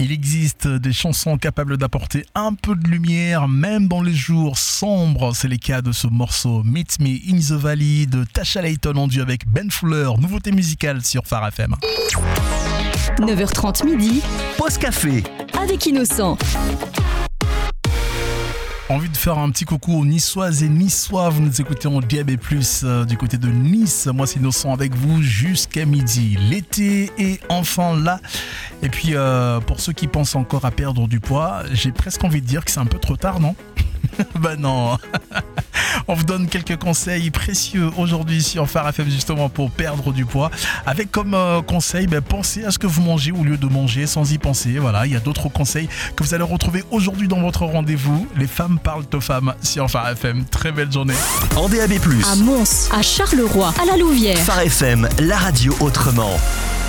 Il existe des chansons capables d'apporter un peu de lumière, même dans les jours sombres. C'est le cas de ce morceau Meet Me in the Valley de Tasha Layton en duo avec Ben Fuller. Nouveauté musicale sur Phare FM. 9h30 midi. Pause café. Avec Innocent. Envie de faire un petit coucou aux Niçoises et Niçois. Vous nous écoutez en DAB+, du côté de Nice. Moi, c'est Innocent avec vous jusqu'à midi. L'été est enfin là. Et puis, pour ceux qui pensent encore à perdre du poids, j'ai presque envie de dire que c'est un peu trop tard, non ? Ben non. On vous donne quelques conseils précieux aujourd'hui sur Phare FM justement pour perdre du poids. Avec comme conseil, pensez à ce que vous mangez au lieu de manger sans y penser. Voilà, il y a d'autres conseils que vous allez retrouver aujourd'hui dans votre rendez-vous. Les femmes parlent aux femmes sur Phare FM. Très belle journée. En DAB+, À Mons, à Charleroi, à la Louvière. Phare FM, la radio autrement.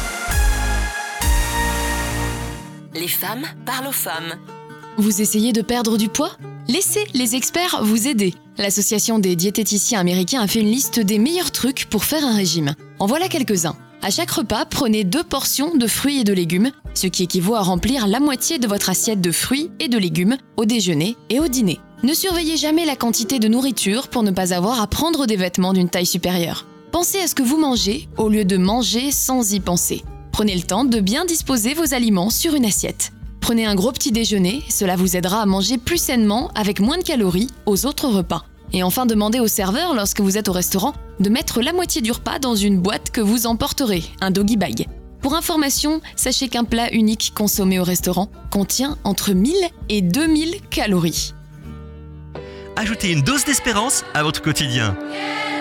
Les femmes parlent aux femmes. Vous essayez de perdre du poids ? Laissez les experts vous aider. L'Association des diététiciens américains a fait une liste des meilleurs trucs pour faire un régime. En voilà quelques-uns. À chaque repas, prenez 2 portions de fruits et de légumes, ce qui équivaut à remplir la moitié de votre assiette de fruits et de légumes au déjeuner et au dîner. Ne surveillez jamais la quantité de nourriture pour ne pas avoir à prendre des vêtements d'une taille supérieure. Pensez à ce que vous mangez au lieu de manger sans y penser. Prenez le temps de bien disposer vos aliments sur une assiette. Prenez un gros petit déjeuner, cela vous aidera à manger plus sainement avec moins de calories aux autres repas. Et enfin, demandez au serveur, lorsque vous êtes au restaurant, de mettre la moitié du repas dans une boîte que vous emporterez, un doggy bag. Pour information, sachez qu'un plat unique consommé au restaurant contient entre 1000 et 2000 calories. Ajoutez une dose d'espérance à votre quotidien.